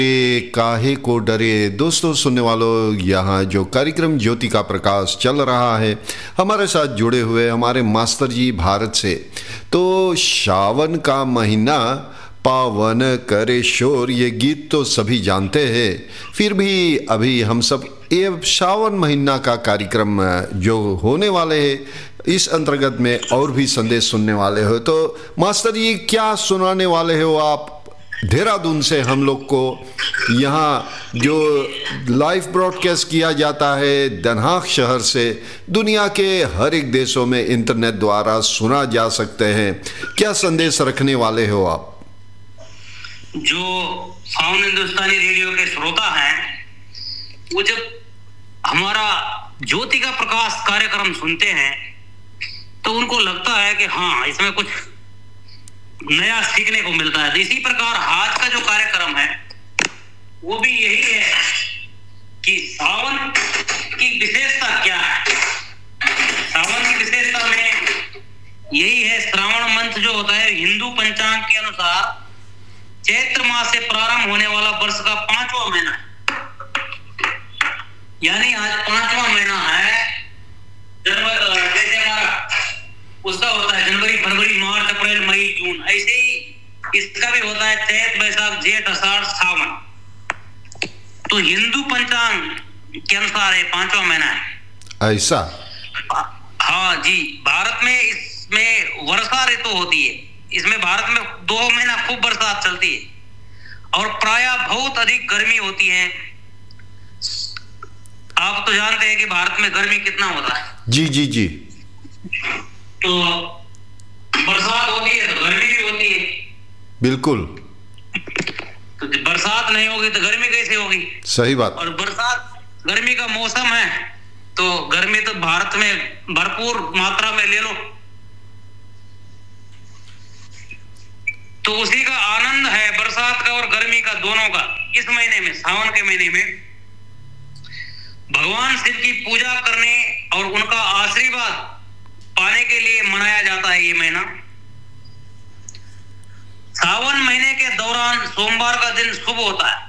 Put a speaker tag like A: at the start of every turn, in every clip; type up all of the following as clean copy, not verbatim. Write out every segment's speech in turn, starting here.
A: काहे को डरे। दोस्तों सुनने वालों, यहाँ जो कार्यक्रम ज्योति का प्रकाश चल रहा है, हमारे साथ जुड़े हुए हमारे मास्टर जी भारत से। तो सावन का महीना पावन करे शोर, ये गीत तो सभी जानते हैं। फिर भी अभी हम सब ये सावन महीना का कार्यक्रम जो होने वाले हैं, इस अंतर्गत में और भी संदेश सुनने वाले हो। तो मास्टर जी क्या सुनाने वाले हो आप देहरादून से हम लोग को? यहाँ जो लाइव ब्रॉडकास्ट किया जाता है दनहाक शहर से, दुनिया के हर एक देशों में इंटरनेट द्वारा सुना जा सकते हैं। क्या संदेश रखने वाले हो आप?
B: जो साउंड हिंदुस्तानी रेडियो के श्रोता हैं, वो जब हमारा ज्योति का प्रकाश कार्यक्रम सुनते हैं तो उनको लगता है कि हाँ, इसमें कुछ नया सीखने को मिलता है। तो इसी प्रकार आज का जो कार्यक्रम है वो भी यही है कि सावन की विशेषता क्या है। सावन की विशेषता में यही है, श्रावण मंथ जो होता है हिंदू पंचांग के अनुसार चैत्र मास से प्रारंभ होने वाला वर्ष का 5वां महीना है। यानी आज 5वां महीना है। जनवरी जैसे हमारा उसका होता है जनवरी, फरवरी, मार्च, अप्रैल, मई, जून, ऐसे ही इसका भी होता है चैत, बैसाख, जेठ, आषाढ़, सावन। तो हिंदू पंचांग के अनुसार ये 5वां महीना है।
A: ऐसा?
B: हाँ जी। भारत में इसमें वर्षा ऋतु होती है। इसमें भारत में 2 महीना खूब बरसात चलती है और प्रायः बहुत अधिक गर्मी होती है। आप तो जानते हैं कि भारत में गर्मी कितना होता है।
A: जी जी जी।
B: तो बरसात होती है तो गर्मी भी होती है।
A: बिल्कुल।
B: तो जब बरसात नहीं होगी तो गर्मी कैसे होगी?
A: सही बात।
B: और बरसात गर्मी का मौसम है तो गर्मी तो भारत में भरपूर मात्रा में ले लो। तो उसी का आनंद है बरसात का और गर्मी का, दोनों का। इस महीने में, सावन के महीने में भगवान शिव की पूजा करने और उनका आशीर्वाद पाने के लिए मनाया जाता है ये महीना। सावन महीने के दौरान सोमवार का दिन शुभ होता है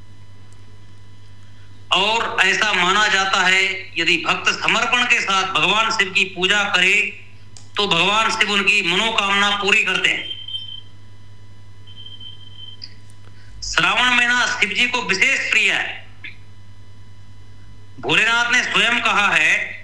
B: और ऐसा माना जाता है यदि भक्त समर्पण के साथ भगवान शिव की पूजा करे तो भगवान शिव उनकी मनोकामना पूरी करते हैं। श्रावण महीना शिव जी को विशेष प्रिय है। भोलेनाथ ने स्वयं कहा है